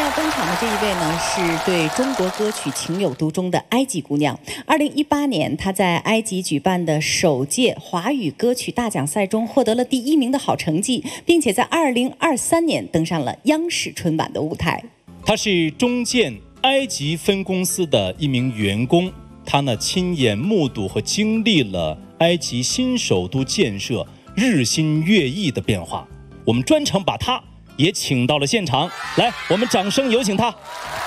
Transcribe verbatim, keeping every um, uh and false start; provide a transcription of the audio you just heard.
要登场的这一位呢，是对中国歌曲情有独钟的埃及姑娘。二零一八年，她在埃及举办的首届华语歌曲大奖赛中获得了第一名的好成绩，并且在二零二三年登上了央视春晚的舞台。 她是中建埃及分公司的一名员工，她呢亲眼目睹和经历了埃及新首都建设日新月异的变化。我们专程把她也请到了现场，来，我们掌声有请她。